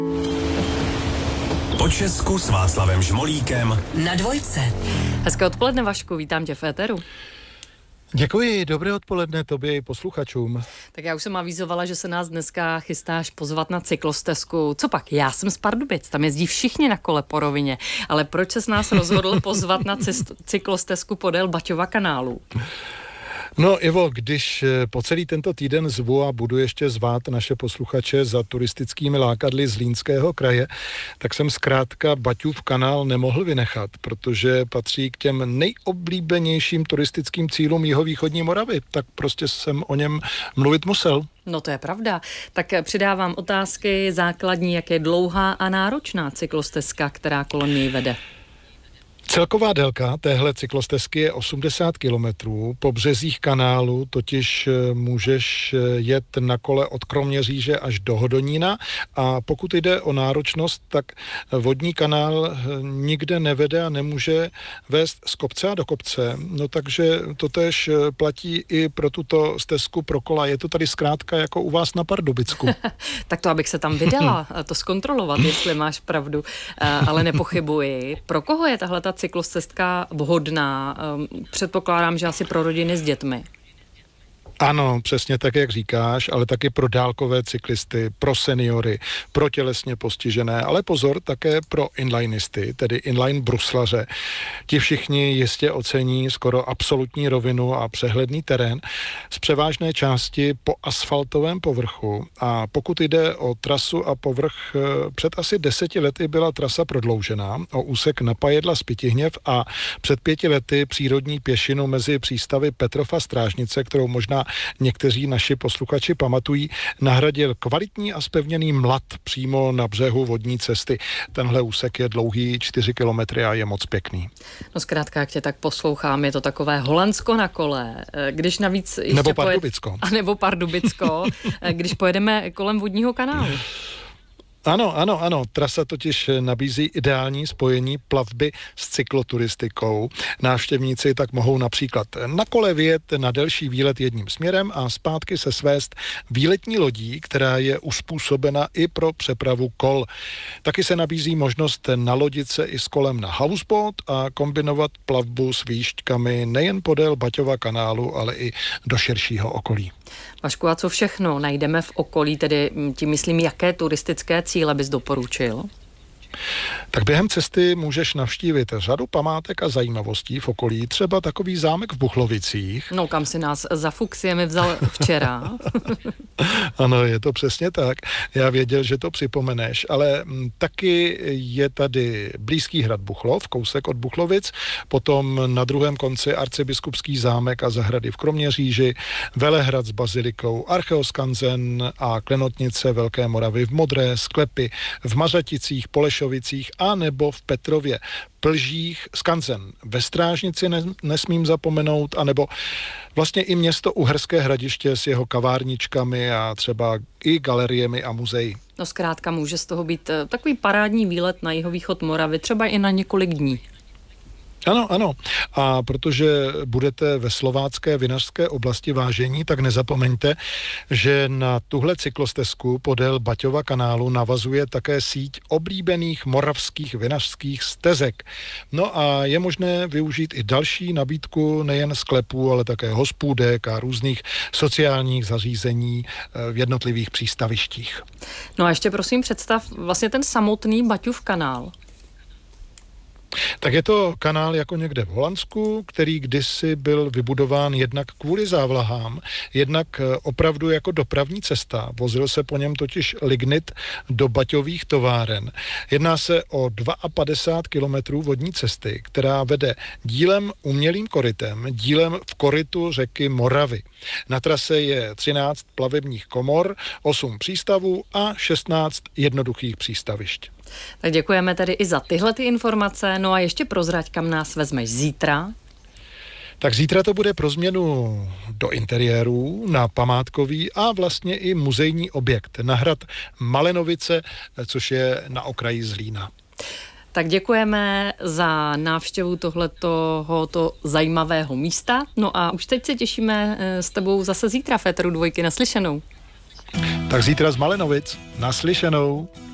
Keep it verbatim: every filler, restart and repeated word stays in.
Po Česku s Václavem Žmolíkem na dvojce. Hezké odpoledne, Vašku, vítám tě v éteru. Děkuji, dobré odpoledne tobě i posluchačům. Tak já už jsem avizovala, že se nás dneska chystáš pozvat na cyklostezku. Co pak? Já jsem z Pardubic, tam jezdí všichni na kole po rovině. Ale proč ses nás rozhodl pozvat na cest- cyklostezku podél Baťova kanálu? No Ivo, když po celý tento týden zvu a budu ještě zvát naše posluchače za turistickými lákadly z Zlínského kraje, tak jsem zkrátka Baťův kanál nemohl vynechat, protože patří k těm nejoblíbenějším turistickým cílům jihovýchodní Moravy. Tak prostě jsem o něm mluvit musel. No to je pravda. Tak přidávám otázky základní, jak je dlouhá a náročná cyklostezka, která kolem něj vede. Celková délka téhle cyklostezky je osmdesát kilometrů. Po březích kanálu totiž můžeš jet na kole od Kroměříže až do Hodonína a pokud jde o náročnost, tak vodní kanál nikde nevede a nemůže vést z kopce a do kopce. No takže to též platí i pro tuto stezku pro kola. Je to tady zkrátka jako u vás na Pardubicku. Tak to, abych se tam vydala, to zkontrolovat, jestli máš pravdu, ale nepochybuji. Pro koho je tahle ta cyklostezka vhodná? Předpokládám, že asi pro rodiny s dětmi. Ano, přesně tak, jak říkáš, ale taky pro dálkové cyklisty, pro seniory, pro tělesně postižené, ale pozor, také pro inlinisty, tedy inline bruslaře. Ti všichni jistě ocení skoro absolutní rovinu a přehledný terén z převážné části po asfaltovém povrchu. A pokud jde o trasu a povrch, před asi deseti lety byla trasa prodloužená o úsek na Pajedla Spytihněv a před pěti lety přírodní pěšinu mezi přístavy Petrov a Strážnice, kterou možná někteří naši posluchači pamatují, nahradil kvalitní a zpevněný mlad přímo na břehu vodní cesty. Tenhle úsek je dlouhý čtyři kilometry a je moc pěkný. No zkrátka, jak tě tak poslouchám, je to takové Holandsko na kole. Když navíc ještě nebo Pardubicko. Pojed... A nebo Pardubicko, když pojedeme kolem vodního kanálu. Ano, ano, ano. Trasa totiž nabízí ideální spojení plavby s cykloturistikou. Návštěvníci tak mohou například na kole vyjet na delší výlet jedním směrem a zpátky se svést výletní lodí, která je uspůsobena i pro přepravu kol. Taky se nabízí možnost nalodit se i s kolem na houseboat a kombinovat plavbu s výšťkami nejen podél Baťova kanálu, ale i do širšího okolí. Vašku, a co všechno najdeme v okolí, tedy tím myslím, jaké turistické cíle bys doporučil? Tak během cesty můžeš navštívit řadu památek a zajímavostí v okolí, třeba takový zámek v Buchlovicích. No, kam si nás za fuksiemi vzal včera. Ano, je to přesně tak. Já věděl, že to připomeneš, ale m, taky je tady blízký hrad Buchlov, kousek od Buchlovic, potom na druhém konci arcibiskupský zámek a zahrady v Kroměříži, Velehrad s bazilikou, Archeoskanzen a klenotnice Velké Moravy v Modré, sklepy v Mařaticích, Polešovicích a nebo v Petrově, Plžích, skanzen ve Strážnici ne, nesmím zapomenout, anebo vlastně i město Uherské Hradiště s jeho kavárničkami a třeba i galeriemi a muzeí. No zkrátka může z toho být takový parádní výlet na jihovýchod Moravy, třeba i na několik dní. Ano, ano. A protože budete ve slovácké vinařské oblasti vážení, tak nezapomeňte, že na tuhle cyklostezku podél Baťova kanálu navazuje také síť oblíbených moravských vinařských stezek. No a je možné využít i další nabídku nejen sklepů, ale také hospůdek a různých sociálních zařízení v jednotlivých přístavištích. No a ještě prosím představ vlastně ten samotný Baťův kanál. Tak je to kanál jako někde v Holandsku, který kdysi byl vybudován jednak kvůli závlahám, jednak opravdu jako dopravní cesta. Vozil se po něm totiž lignit do baťových továren. Jedná se o padesát dva kilometrů vodní cesty, která vede dílem umělým korytem, dílem v korytu řeky Moravy. Na trase je třináct plavebních komor, osm přístavů a šestnáct jednoduchých přístavišť. Tak děkujeme tedy i za tyhle ty informace. No a ještě prozrať, kam nás vezmeš zítra. Tak zítra to bude pro změnu do interiérů na památkový a vlastně i muzejní objekt na hrad Malenovice, což je na okraji Zlína. Tak děkujeme za návštěvu tohletohoto zajímavého místa. No a už teď se těšíme s tebou zase zítra v éteru Dvojky. Naslyšenou. Tak zítra z Malenovic. Naslyšenou.